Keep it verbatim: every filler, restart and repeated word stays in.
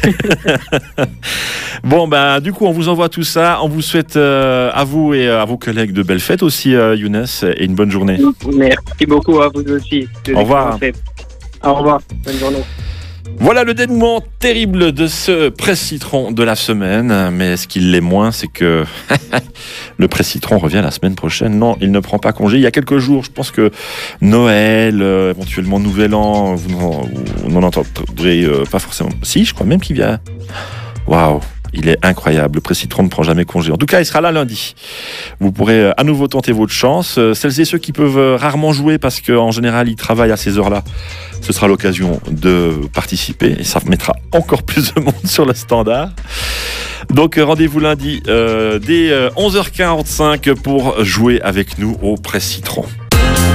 Bon, ben, du coup, on vous envoie tout ça. On vous souhaite euh, à vous et à vos collègues de belles fêtes aussi, euh, Younes, et une bonne journée. Merci beaucoup à vous aussi. Au revoir. Au revoir. Bonne journée. Voilà le dénouement terrible de ce presse-citron de la semaine. Mais ce qui l'est moins, c'est que le presse-citron revient la semaine prochaine. Non, il ne prend pas congé. Il y a quelques jours, je pense que Noël, euh, éventuellement Nouvel An, vous n'en, vous n'en entendrez euh, pas forcément. Si, je crois même qu'il vient. Waouh! Il est incroyable, le presse-citron ne prend jamais congé. En tout cas, il sera là lundi. Vous pourrez à nouveau tenter votre chance. Celles et ceux qui peuvent rarement jouer parce qu'en général, ils travaillent à ces heures-là, ce sera l'occasion de participer et ça mettra encore plus de monde sur le standard. Donc rendez-vous lundi euh, dès onze heures quarante-cinq pour jouer avec nous au presse-citron.